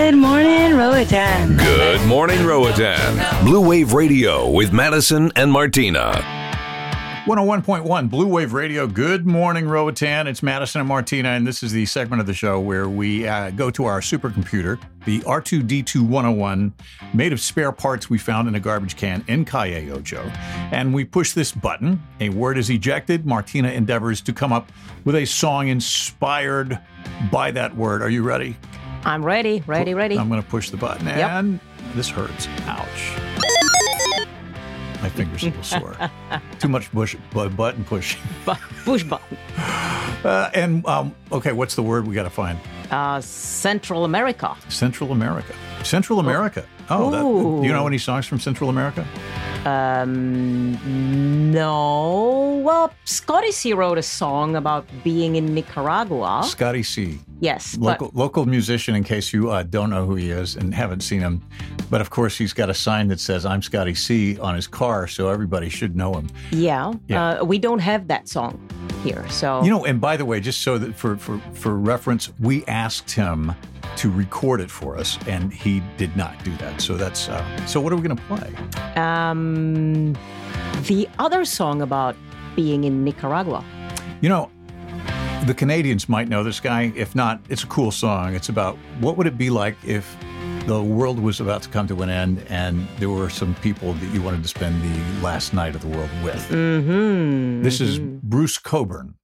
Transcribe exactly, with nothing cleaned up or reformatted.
Good morning, Roatan. Good morning, Roatan. Blue Wave Radio with Madison and Martina. one oh one point one Blue Wave Radio. Good morning, Roatan. It's Madison and Martina, and this is the segment of the show where we uh, go to our supercomputer, the R two D two one oh one, made of spare parts we found in a garbage can in Calle Ocho. And we push this button. A word is ejected. Martina endeavors to come up with a song inspired by that word. Are you ready? I'm ready, ready, ready. I'm going to push the button, Yep. and this hurts. Ouch. My fingers are a little sore. Too much push, bu- button pushing. Bu- push button. Uh, and, um, okay, what's the word we got to find? Uh, Central America. Central America. Central America. Oh, that, do you know any songs from Central America? Um, no. Well, Scotty C wrote a song about being in Nicaragua. Scotty C. Yes. Local but, local musician, in case you uh, don't know who he is and haven't seen him. But, of course, he's got a sign that says, I'm Scotty C on his car, so everybody should know him. yeah. Yeah. Uh, we don't have that song here, so. You know, and by the way, just so that for, for, for reference, we asked him to record it for us, and he did not do that. So that's uh, so. What are we going to play? Um, the other song about being in Nicaragua. You know, the Canadians might know this guy. If not, it's a cool song. It's about what would it be like if the world was about to come to an end and there were some people that you wanted to spend the last night of the world with. Mm-hmm. This is Bruce Cockburn.